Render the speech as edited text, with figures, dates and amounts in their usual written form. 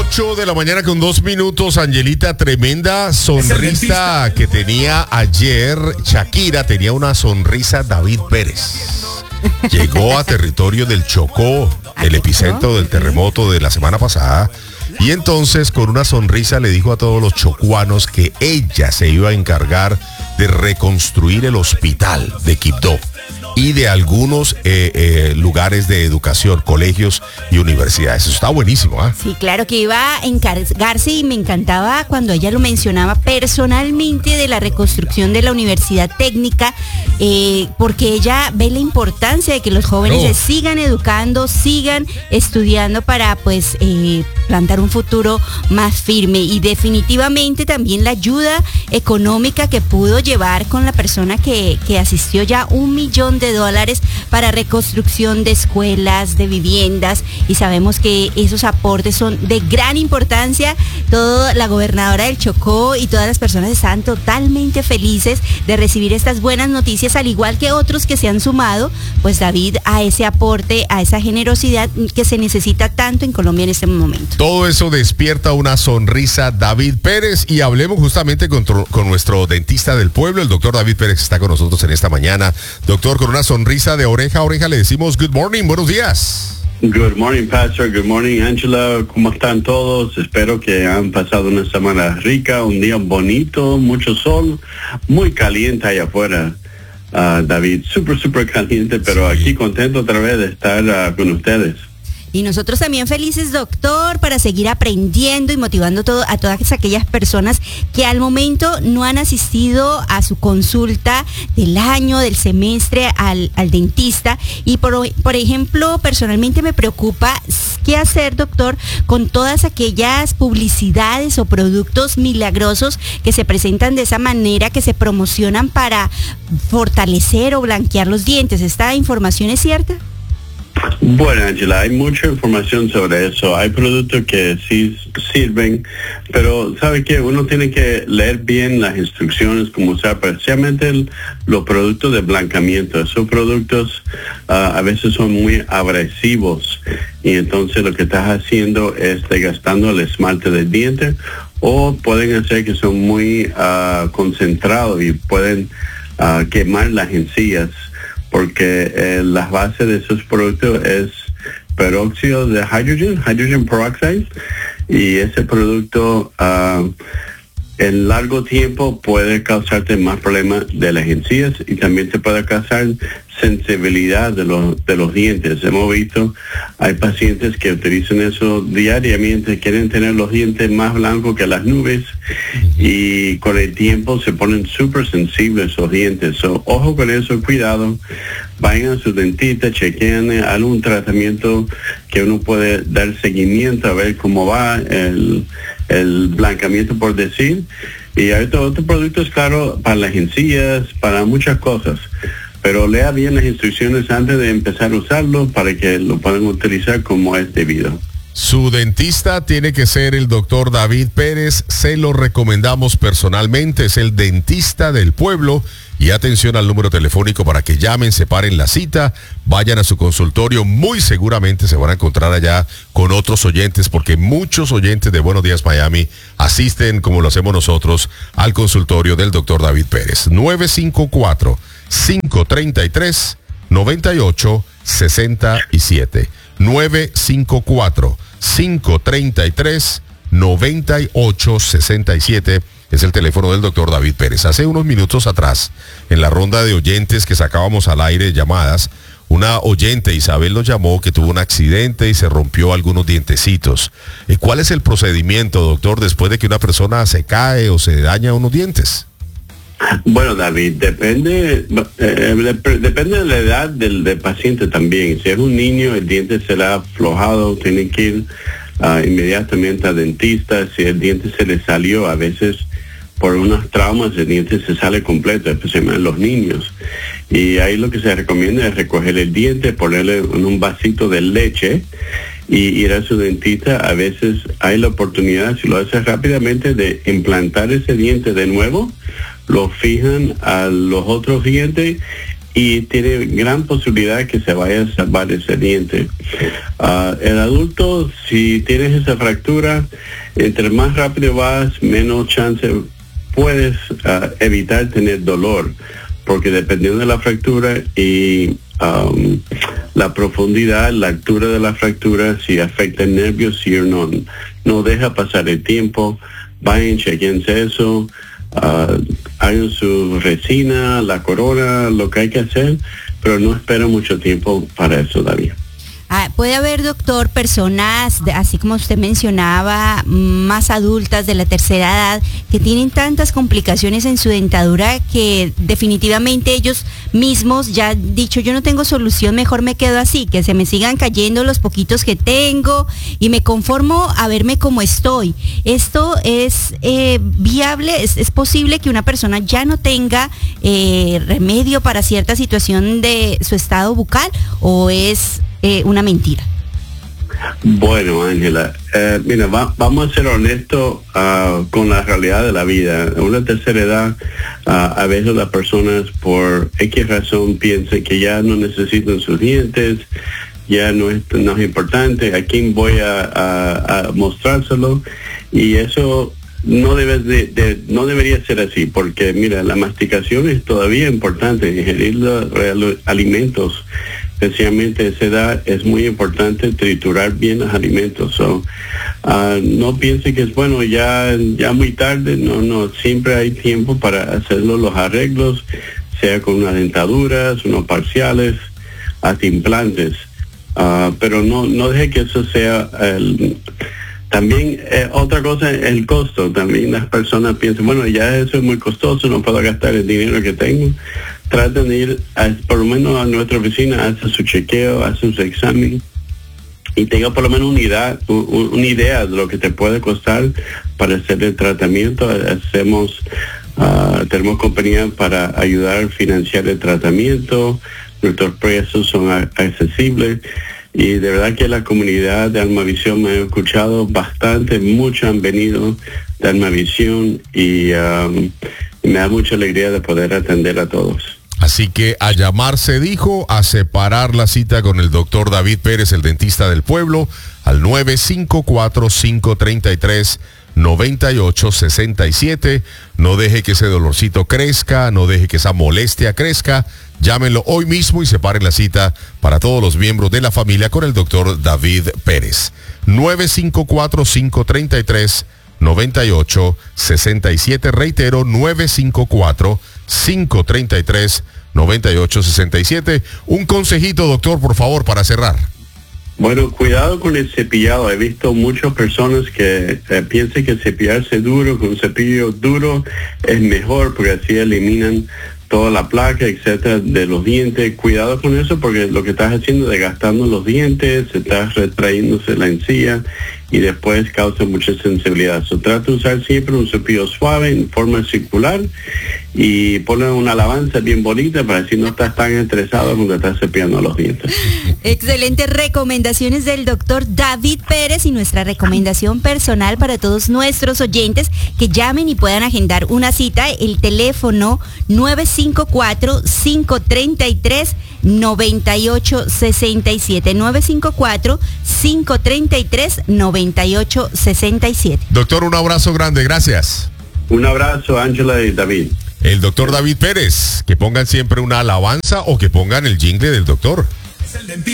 8 de la mañana con 2 minutos, Angelita, tremenda sonrisa que tenía ayer Shakira, tenía una sonrisa David Pérez. Llegó a territorio del Chocó, el epicentro del terremoto de la semana pasada, y entonces con una sonrisa le dijo a todos los chocuanos que ella se iba a encargar de reconstruir el hospital de Quibdó y de algunos lugares de educación, colegios y universidades. Eso está buenísimo, ¿ah? Sí, claro que iba a encargarse y me encantaba cuando ella lo mencionaba personalmente de la reconstrucción de la universidad técnica, porque ella ve la importancia de que los jóvenes se sigan educando, sigan estudiando para pues plantar un futuro más firme, y definitivamente también la ayuda económica que pudo llevar con la persona que asistió ya $1 millón para reconstrucción de escuelas, de viviendas, y sabemos que esos aportes son de gran importancia. Toda la gobernadora del Chocó y todas las personas están totalmente felices de recibir estas buenas noticias, al igual que otros que se han sumado, pues David, a ese aporte, a esa generosidad que se necesita tanto en Colombia en este momento. Todo eso despierta una sonrisa David Pérez, y hablemos justamente con nuestro dentista del pueblo, el doctor David Pérez, que está con nosotros en esta mañana. Doctor, con una sonrisa de oreja a oreja le decimos good morning, buenos días. Good morning, Pastor. Good morning, Angela. ¿Cómo están todos? Espero que han pasado una semana rica, un día bonito, mucho sol, muy caliente allá afuera. David, súper caliente, pero sí, aquí contento otra vez de estar con ustedes. Y nosotros también felices, doctor, para seguir aprendiendo y motivando a todas aquellas personas que al momento no han asistido a su consulta del año, del semestre, al dentista. Y por ejemplo, personalmente me preocupa qué hacer, doctor, con todas aquellas publicidades o productos milagrosos que se presentan de esa manera, que se promocionan para fortalecer o blanquear los dientes. ¿Esta información es cierta? Bueno, Angela, hay mucha información sobre eso. Hay productos que sí sirven, pero ¿sabe qué? Uno tiene que leer bien las instrucciones, como usar, especialmente los productos de blanqueamiento. Esos productos a veces son muy agresivos, y entonces lo que estás haciendo es desgastando el esmalte del diente, o pueden hacer que son muy concentrados y pueden quemar las encías, porque las bases de esos productos es peróxido de hydrogen peroxide, y ese producto en largo tiempo puede causarte más problemas de las encías, y también te puede causar sensibilidad de los dientes. Hemos visto, hay pacientes que utilizan eso diariamente, quieren tener los dientes más blancos que las nubes, y con el tiempo se ponen súper sensibles esos dientes. Ojo con eso, cuidado. Vayan a su dentista, chequean, hagan un tratamiento que uno puede dar seguimiento a ver cómo va el blanqueamiento, por decir. Y hay otros productos, claro, para las encías, para muchas cosas. Pero lea bien las instrucciones antes de empezar a usarlo para que lo puedan utilizar como es debido. Su dentista tiene que ser el doctor David Pérez, se lo recomendamos personalmente, es el dentista del pueblo. Y atención al número telefónico para que llamen, separen la cita, vayan a su consultorio, muy seguramente se van a encontrar allá con otros oyentes, porque muchos oyentes de Buenos Días Miami asisten, como lo hacemos nosotros, al consultorio del doctor David Pérez. 954-533-9867. 954-533-9867. Es el teléfono del doctor David Pérez. Hace unos minutos atrás, en la ronda de oyentes que sacábamos al aire, llamadas, una oyente, Isabel, nos llamó que tuvo un accidente y se rompió algunos dientecitos. ¿Cuál es el procedimiento, doctor, después de que una persona se cae o se daña unos dientes? Bueno, David, depende de la edad del paciente también. Si es un niño, el diente se le ha aflojado, tiene que ir inmediatamente al dentista. Si el diente se le salió, a veces por unos traumas el diente se sale completo, especialmente en los niños. Y ahí lo que se recomienda es recoger el diente, ponerle en un vasito de leche y ir a su dentista. A veces hay la oportunidad, si lo hace rápidamente, de implantar ese diente de nuevo, lo fijan a los otros dientes y tiene gran posibilidad que se vaya a salvar ese diente. El adulto, si tienes esa fractura, entre más rápido vas, menos chance puedes evitar tener dolor, porque dependiendo de la fractura y la profundidad, la altura de la fractura, si afecta el nervio, si no deja pasar el tiempo, vayan, chequense eso, hagan su resina, la corona, lo que hay que hacer, pero no esperen mucho tiempo para eso, David. Puede haber, doctor, personas, así como usted mencionaba, más adultas de la tercera edad, que tienen tantas complicaciones en su dentadura que definitivamente ellos mismos ya han dicho, yo no tengo solución, mejor me quedo así, que se me sigan cayendo los poquitos que tengo y me conformo a verme como estoy. ¿Esto es viable? ¿Es posible que una persona ya no tenga remedio para cierta situación de su estado bucal o es una mentira? Bueno, Ángela, mira, vamos a ser honestos con la realidad de la vida. En una tercera edad, a veces las personas por X razón piensan que ya no necesitan sus dientes, ya no es importante, a quién voy a mostrárselo, y eso no debería ser así, porque mira, la masticación es todavía importante, ingerir los alimentos, especialmente a esa edad, es muy importante triturar bien los alimentos. No piense que es bueno, ya muy tarde, no, siempre hay tiempo para hacerlo, los arreglos, sea con unas dentaduras, unos parciales, hasta implantes, pero no deje que eso sea también otra cosa, el costo. También las personas piensan, bueno, ya eso es muy costoso, no puedo gastar el dinero que tengo. Traten de ir por lo menos a nuestra oficina, hace su chequeo, hace su examen y tenga por lo menos una idea de lo que te puede costar para hacer el tratamiento. Tenemos compañía para ayudar a financiar el tratamiento, nuestros precios son accesibles. Y de verdad que la comunidad de Almavisión me ha escuchado bastante, muchos han venido de Almavisión y me da mucha alegría de poder atender a todos. Así que a llamar se dijo, a separar la cita con el doctor David Pérez, el dentista del pueblo, al 954-533-9867. No deje que ese dolorcito crezca, no deje que esa molestia crezca. Llámenlo hoy mismo y separen la cita para todos los miembros de la familia con el doctor David Pérez. 954-533-9867. Reitero, 954-533-9867. Un consejito, doctor, por favor, para cerrar. Bueno, cuidado con el cepillado. He visto muchas personas que piensan que cepillarse duro, con un cepillo duro, es mejor porque así eliminan toda la placa, etcétera, de los dientes. Cuidado con eso porque lo que estás haciendo es desgastando los dientes, se está retrayéndose la encía y después causa mucha sensibilidad. Trata de usar siempre un cepillo suave en forma circular y ponle una alabanza bien bonita para así no estás tan estresado cuando estás cepillando los dientes. Excelentes recomendaciones del doctor David Pérez y nuestra recomendación personal para todos nuestros oyentes que llamen y puedan agendar una cita. El teléfono 954-533-9867. 954-533-9867. Doctor, un abrazo grande, gracias. Un abrazo, Ángela y David. El doctor David Pérez, que pongan siempre una alabanza o que pongan el jingle del doctor. Es el dentista.